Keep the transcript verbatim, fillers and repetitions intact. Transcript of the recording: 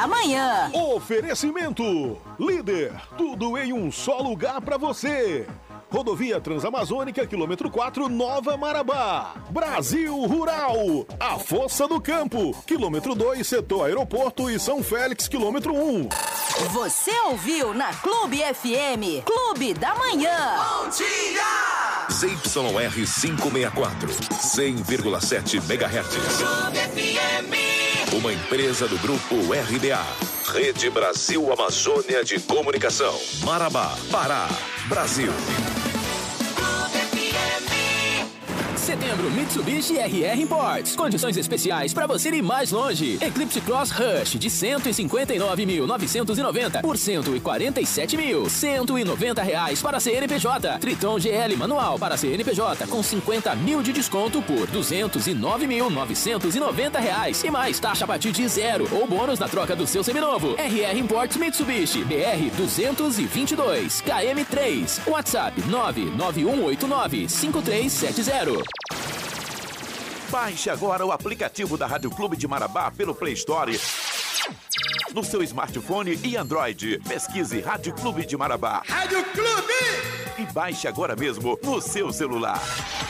da Manhã. Oferecimento Líder, tudo em um só lugar para você. Rodovia Transamazônica, quilômetro quatro, Nova Marabá. Brasil Rural, a Força do Campo, quilômetro dois, setor Aeroporto e São Félix, quilômetro um. Você ouviu na Clube F M, Clube da Manhã. Bom dia! Z Y R quinhentos e sessenta e quatro, cem vírgula sete megahertz. Clube F M. Uma empresa do Grupo R B A. Rede Brasil Amazônia de Comunicação. Marabá, Pará, Brasil. Setembro, Mitsubishi R R Imports. Condições especiais para você ir mais longe. Eclipse Cross Rush de cento e cinquenta e nove mil novecentos e noventa por cento e quarenta e sete mil cento e noventa reais para C N P J. Triton G L manual para C N P J com cinquenta mil de desconto por duzentos e nove mil novecentos e noventa reais. E mais taxa a partir de zero ou bônus na troca do seu seminovo. R R Imports Mitsubishi B R duzentos e vinte e dois K M três. WhatsApp nove nove um oito nove cinco três sete zero. Baixe agora o aplicativo da Rádio Clube de Marabá pelo Play Store no seu smartphone e Android. Pesquise Rádio Clube de Marabá. Rádio Clube! E baixe agora mesmo no seu celular.